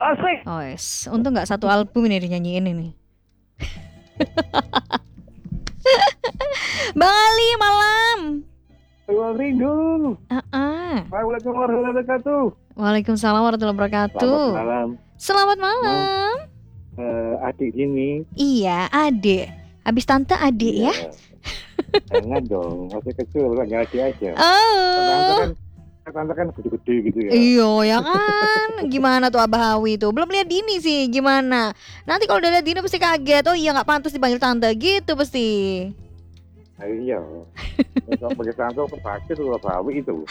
Asik. Oh yes, untung nggak satu album ini dinyanyiin ini. Bang Ali malam. Bang Rindu. Waalaikumsalam warahmatullahi wabarakatuh. warahmatullahi wabarakatuh. Selamat malam. Selamat malam. Adik ini. Iya, adik. Habis tante adik ya. Jangan dong, masih kecil, nggak adik aja. Oh. Tante kan gede-gede gitu ya. Iya ya kan. Gimana tuh Abah Hawi tuh? Belum lihat Dini sih, gimana? Nanti kalau udah lihat Dini pasti kaget. Oh iya, nggak pantas dipanggil tante gitu pasti. Iya. Kalau pakai tante sakit tuh Hawi itu.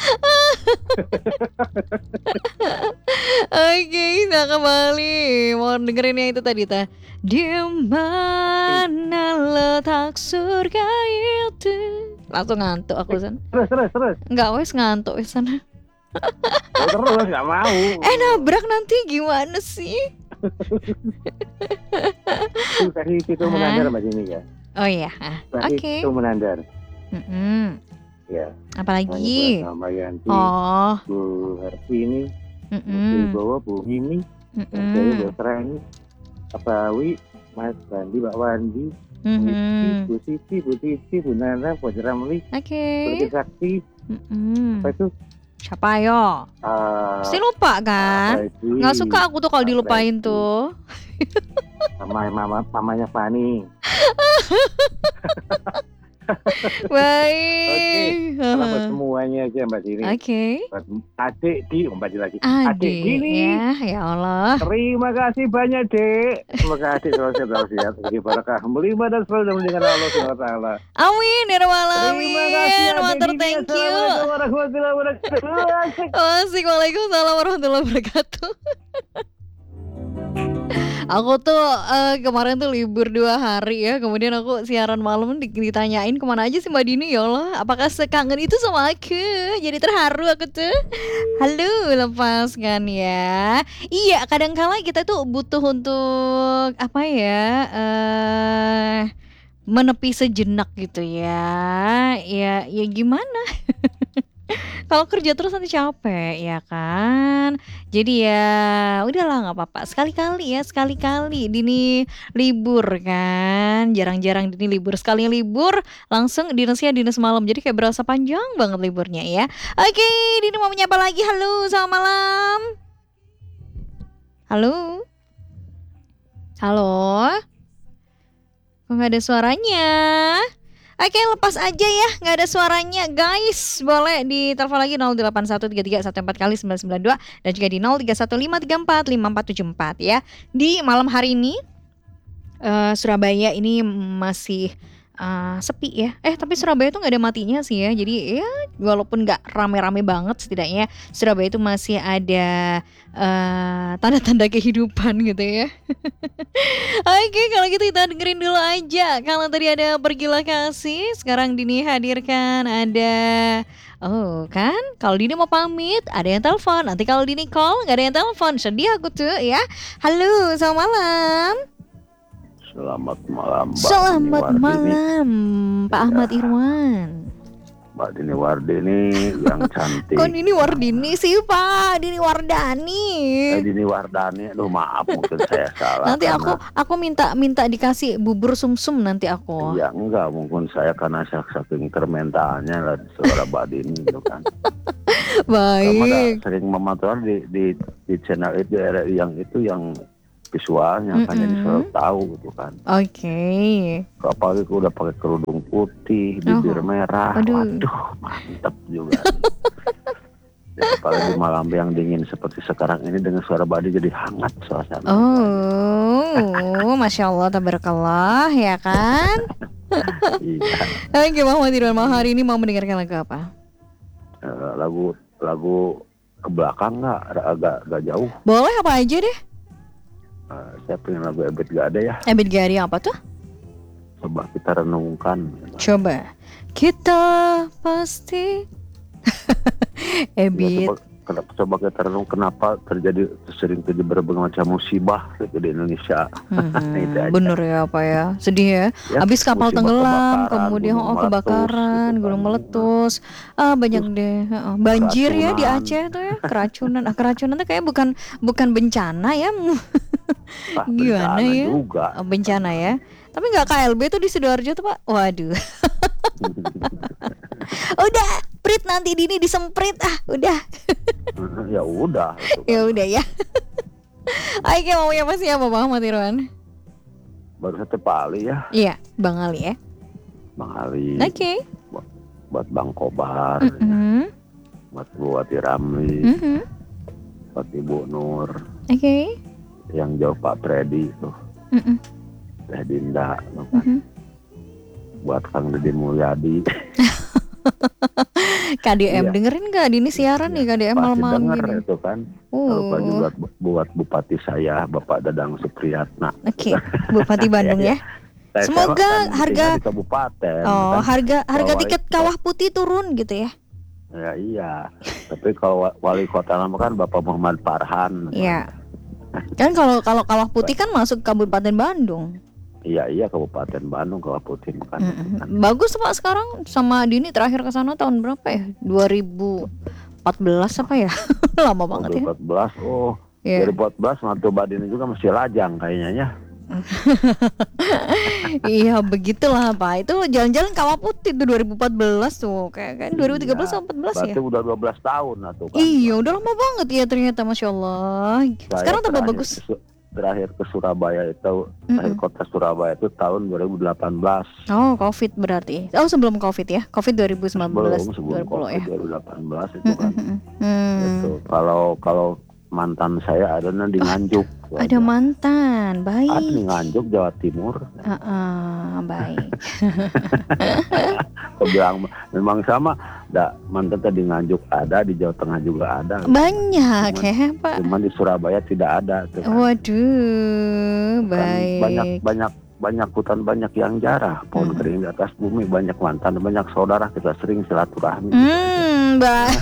Oke, kita kembali. Mau dengerin yang itu tadi ta. Di mana letak surga itu? Langsung ngantuk aku San. Terus. Enggak wes ngantuk wes sana. Terus nggak mau. Nabrak nanti gimana sih? Kasih itu menandar Mbak Dini ya. Oh iya, oke. Itu menandar. Ya. Apalagi? Sama Yanti. Oh. Bu Hartini. Bu Bu Mimi. Bu Trani. Abawi, Mas Bandi, Mbak Wandi, Bu Siti, Bu Titi, Bu Nana, Bu Jeramli, Bu Sakti. Apa itu? Siapa yo? Pasti lupa kan? Nggak suka aku tuh kalau dilupain tuh. Mamanya Fani. Baik. Selamat semuanya aja Mbak Dini. Adik di Mbak Dini lagi. Adik Dini. Ya Allah. Terima kasih banyak Dek. Semoga adik selalu sehat. Bagi barakah melimpa dan selalu dengan Allah SWT. Amin ya rabbal alamin. Terima kasih Matur, thank you. Assalamualaikum warahmatullahi wabarakatuh. Waalaikumsalam warahmatullahi wabarakatuh. Aku tuh kemarin tuh libur 2 hari ya. Kemudian aku siaran malam ditanyain kemana aja sih Mbak Dini. Ya Allah, apakah sekangen itu sama aku? Jadi terharu aku tuh. Halo, lepas kan ya. Iya, kadang-kala kita tuh butuh untuk apa ya, menepi sejenak gitu ya. Ya gimana? Kalau kerja terus nanti capek ya kan. Jadi ya udahlah nggak apa-apa. Sekali-kali Dini libur kan. Jarang-jarang Dini libur. Sekali libur langsung dinas malam. Jadi kayak berasa panjang banget liburnya ya. Oke, Dini mau menyapa lagi. Halo, selamat malam. Halo. Kok nggak ada suaranya? Oke, lepas aja ya, nggak ada suaranya guys. Boleh di telepon lagi 08133144 dan juga di 0315345454 ya. Di malam hari ini Surabaya ini masih sepi ya. Tapi Surabaya tuh nggak ada matinya sih ya. Jadi ya walaupun nggak rame-rame banget, setidaknya Surabaya itu masih ada tanda-tanda kehidupan gitu ya. Oke, kalau gitu kita dengerin dulu aja. Kalau tadi ada Pergilah Kasih, sekarang Dini hadirkan ada kan, kalau Dini mau pamit ada yang telepon. Nanti kalau Dini call nggak ada yang telepon, sedih aku tuh ya. Halo, selamat malam. Selamat malam Mbak. Selamat malam Pak Ahmad Irwan. Mbak Dini Wardini yang cantik. Kok Dini Wardini sih Pak? Dini Wardani. Dini Wardani, aduh maaf mungkin saya salah. Nanti aku minta dikasih bubur sumsum nanti aku. Ya enggak, mungkin saya karena saking termentalnya lah suara Mbak Dini itu kan. Baik. Sering memantau di channel itu yang visualnya kan jadi selalu tahu gitu kan. Oke. Apalagi aku udah pakai kerudung putih, bibir merah, waduh mantep juga. Ya, apalagi malam yang dingin seperti sekarang ini dengan suara Badi jadi hangat suasana. Masya Allah, tabarakallah ya kan. Iya. Oke, Muhammad Irwan malam hari ini mau mendengarkan lagu apa? Lagu ke belakang agak jauh. Boleh apa aja deh. Saya pengen lagu Ebit Gade ya. Ebit Gade apa tuh? Coba kita renungkan. Coba kita pasti. Ebit. coba kita renung kenapa sering terjadi berbagai macam musibah gitu di Indonesia. Bener ya Pak ya, sedih ya. Habis kapal tenggelam, kemudian kebakaran, gunung meletus, banyak deh. Banjir ya di Aceh tuh ya, keracunan. Keracunan tuh kayak bukan bencana ya. Gimana ya? Juga. Bencana ya. Tapi nggak KLB tuh di Sidoarjo tuh Pak. Waduh. Udah, Prit nanti Dini disemprit udah. Ya udah. Ya udah ya. Oke, maunya apa sih ya Bang Ahmad Irwan? Baru satu kali ya. Iya, Bang Ali ya. Bang Ali. Oke. Buat Bang Kobar. Buat Bu Wati Ramli. Buat Ibu Nur. Oke. Yang jauh Pak Freddy tuh. Teh Dinda kan. Buat Kang Deddy Mulyadi. KDM dengerin gak Dini siaran nih KDM malam-malam gini? Itu kan. Lupa juga buat Bupati saya Bapak Dadang Supriyatna. Oke. Bupati Bandung ya. Semoga harga kabupaten. Harga tiket kawah putih turun gitu ya. Ya iya. Tapi kalau wali kota lama kan Bapak Muhammad Farhan. Iya. Kan kalau kawah putih kan masuk Kabupaten Bandung. Iya Kabupaten Bandung Kawah Putih bukan. Bagus Pak sekarang sama Dini terakhir ke sana tahun berapa ya? 2014 apa ya? Lama banget 2014, ya. 2014 waktu Mbak Dini juga masih lajang kayaknya ya. Iya begitulah Pak. Itu jalan-jalan Kawah Putih tuh 2014 tuh. Kayak kan 2013 atau 14 ya? Berarti udah 12 tahun tuh kan. Iya udah lama banget ya ternyata Masya Allah. Sekarang tambah bagus. Terakhir ke Surabaya itu, terakhir kota Surabaya itu tahun 2018. Oh, Covid berarti. Oh, sebelum Covid ya. Covid 2019. Sebelum Covid ya. 2018 itu kan. Itu kalau mantan saya ada di Nganjuk. Ada mantan, baik. Ada di Nganjuk, Jawa Timur. Baik. Aku bilang memang sama. Mantan tadi Nganjuk ada, di Jawa Tengah juga ada. Banyak ya Pak. Cuman di Surabaya tidak ada. Kan. Waduh, baik. Banyak hutan, banyak yang jarah. Pohon kering di atas bumi, banyak mantan, banyak saudara, kita sering silaturahmi. Baik.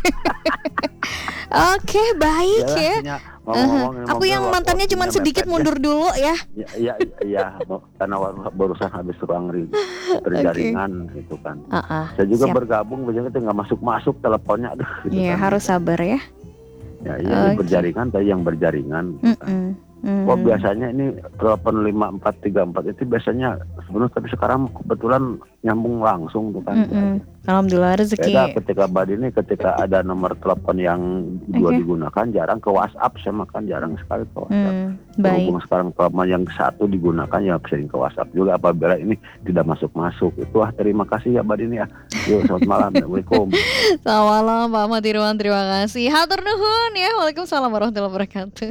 Oke, baik ya. Aku yang mantannya cuma sedikit mundur dulu ya. Iya, karena barusan habis ruang berjaringan gitu kan. Saya juga bergabung, biasanya itu nggak masuk teleponnya. Iya, harus sabar ya. Ya, ini berjaringan, tapi yang berjaringan. Biasanya ini telepon 5434 itu biasanya sebenarnya, tapi sekarang kebetulan nyambung langsung tuh kan. Alhamdulillah rezeki. Beda ketika ada nomor telepon yang digunakan, jarang ke WhatsApp, sama kan jarang sekali ke WhatsApp. Berhubung sekarang telepon yang satu digunakan ya sering ke WhatsApp juga apabila ini tidak masuk. Itu terima kasih ya Mbak Dini ya. Yuk, selamat malam. Assalamualaikum. Selamat malam Pak Ahmad Irwan, terima kasih. Hatur nuhun ya. Waalaikumsalam warahmatullahi wabarakatuh.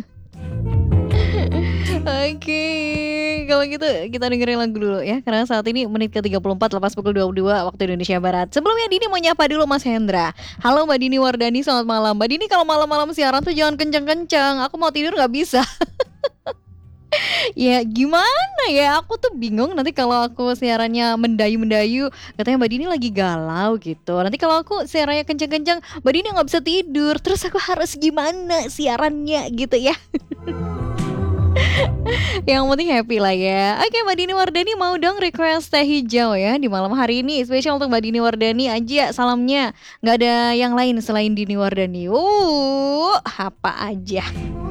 Oke, kalau gitu kita dengerin lagu dulu ya. Karena saat ini menit ke-34 lepas pukul 22 waktu Indonesia Barat. Sebelumnya Dini mau nyapa dulu Mas Hendra. Halo Mbak Dini Wardani, selamat malam. Mbak Dini kalau malam-malam siaran tuh jangan kencang-kencang. Aku mau tidur gak bisa. Ya gimana ya, aku tuh bingung nanti kalau aku siarannya mendayu-mendayu, katanya Mbak Dini lagi galau gitu. Nanti kalau aku siarannya kencang-kencang, Mbak Dini gak bisa tidur. Terus aku harus gimana siarannya gitu ya. Yang penting happy lah ya. Oke, Mbak Dini Wardani mau dong request teh hijau ya di malam hari ini. Spesial untuk Mbak Dini Wardani aja salamnya. Gak ada yang lain selain Dini Wardani. Apa aja.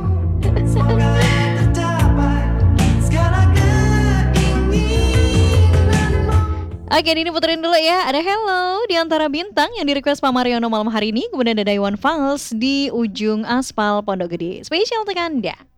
Oke, Dini puterin dulu ya. Ada Hello di antara bintang yang di request Pak Mariono malam hari ini. Kemudian ada Iwan Fals di ujung aspal Pondok Gede. Spesial untuk Anda.